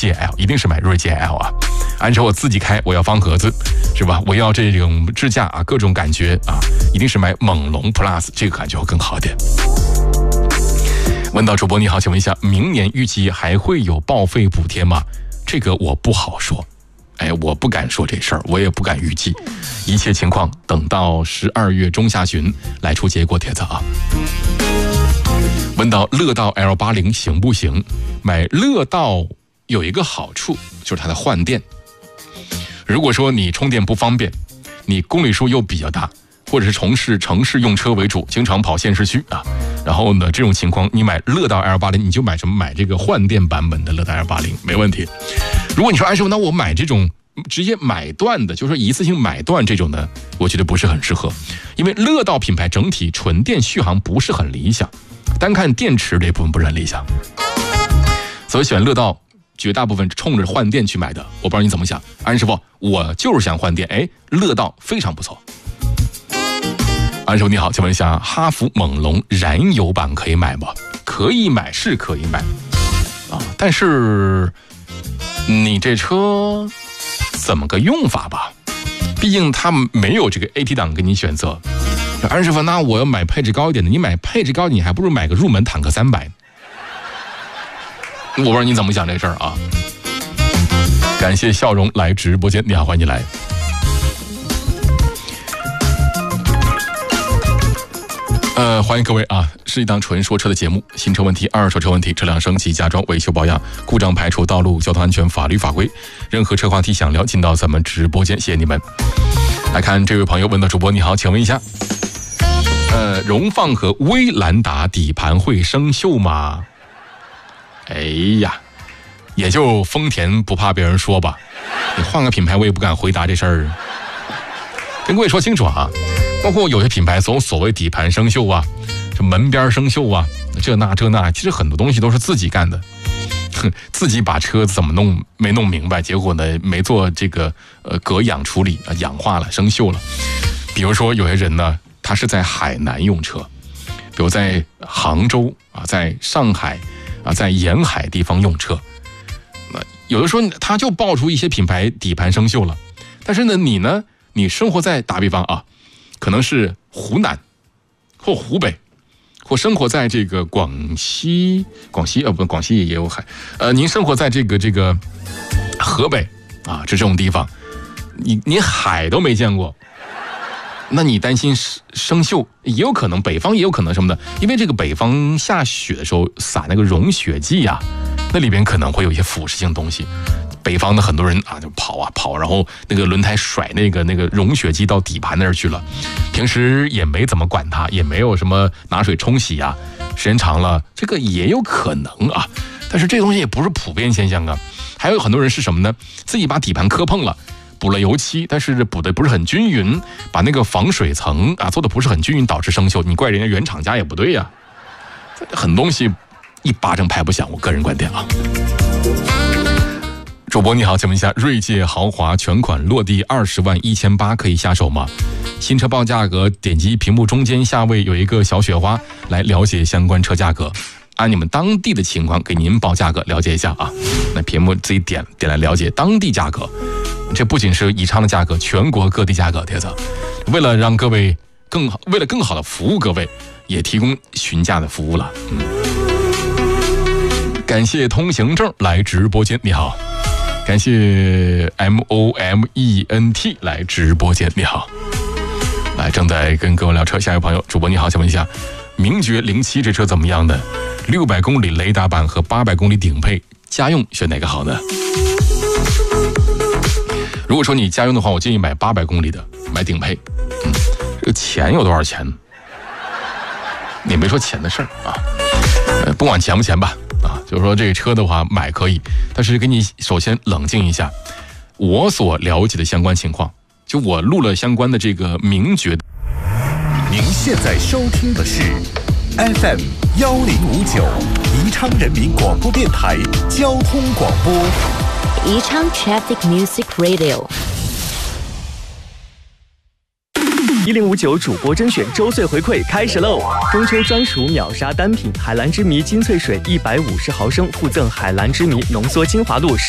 界 L， 一定是买锐界 L 啊。按照我自己开，我要方盒子，是吧？我要这种支架啊，各种感觉啊，一定是买猛龙 Plus， 这个感觉会更好一点。问到主播你好，请问一下，明年预计还会有报废补贴吗？这个我不好说，我不敢说这事儿，我也不敢预计，一切情况等到12月中下旬来出结果帖子啊。问到乐道 L80 行不行？买乐道有一个好处，就是它的换电。如果说你充电不方便，你公里数又比较大，或者是从事城市用车为主，经常跑县市区啊，然后呢，这种情况你买乐道 L80， 你就买什么？买这个换电版本的乐道 L80 没问题。如果你说安师傅，那我买这种直接买断的，就是说一次性买断这种呢，我觉得不是很适合，因为乐道品牌整体纯电续航不是很理想，单看电池这部分不是很理想，所以选乐道绝大部分冲着换电去买的。我不知道你怎么想，安师傅，我就是想换电，乐道非常不错。安师傅你好，请问一下，哈弗猛龙燃油版可以买吗？可以买，是可以买啊，但是你这车怎么个用法吧？毕竟它没有这个 AT 档给你选择。安师傅，那我要买配置高一点的，你买配置高，你还不如买个入门坦克300。我不知道你怎么想这事儿啊？感谢笑容来直播间，你好，欢迎你来。欢迎各位啊！是一档纯说车的节目，新车问题、二手车问题、车辆升级、加装、维修保养、故障排除、道路交通安全、法律法规，任何车话题想聊，进到咱们直播间，谢谢你们。来看这位朋友问到主播你好，请问一下，荣放和威兰达底盘会生锈吗？也就丰田不怕别人说吧，你换个品牌我也不敢回答这事儿。跟各位说清楚啊，包括有些品牌所谓底盘生锈啊，这门边生锈啊，这那，其实很多东西都是自己干的，自己把车子怎么弄没弄明白，结果呢没做这个隔氧处理啊，氧化了生锈了。比如说有些人呢，他是在海南用车，比如在杭州啊，在上海啊，在沿海地方用车，有的时候他就爆出一些品牌底盘生锈了，但是呢你生活在打比方啊，可能是湖南或湖北，或生活在这个广西也有海，您生活在这个河北啊，这种地方，你海都没见过，那你担心生锈，也有可能北方也有可能什么的，因为这个北方下雪的时候撒那个融雪剂啊，那里边可能会有一些腐蚀性东西。北方的很多人啊，就跑，然后那个轮胎甩那个融雪剂到底盘那儿去了，平时也没怎么管它，也没有什么拿水冲洗啊，时间长了，这个也有可能啊。但是这东西也不是普遍现象啊。还有很多人是什么呢？自己把底盘磕碰了，补了油漆，但是补的不是很均匀，把那个防水层啊做的不是很均匀，导致生锈。你怪人家原厂家也不对呀。很多东西一巴掌拍不响，我个人观点啊。主播你好，请问一下，锐界豪华全款落地20万1800可以下手吗？新车报价格，点击屏幕中间下位有一个小雪花来了解相关车价格，按你们当地的情况给您报价格，了解一下啊。那屏幕自己点来了解当地价格，这不仅是宜昌的价格，全国各地价格帖子。为了让各位为了更好的服务各位，也提供询价的服务了。感谢通行证来直播间，你好。感谢 MOMENT 来直播间，你好。来，正在跟各位聊车，下一位朋友，主播你好，请问一下，名爵07这车怎么样呢？600公里雷达版和800公里顶配，家用选哪个好呢？如果说你家用的话，我建议买800公里的，买顶配。这个钱有多少钱？你没说钱的事儿啊。不管钱不钱吧。就是说这个车的话买可以，但是给你首先冷静一下，我所了解的相关情况，就我录了相关的这个名爵。 您现在收听的是 FM 1059宜昌人民广播电台交通广播， 宜昌 Traffic Music Radio。 1059主播甄选周岁回馈开始喽！中秋专属秒杀单品海蓝之谜金萃水150毫升，附赠海蓝之谜浓缩精华露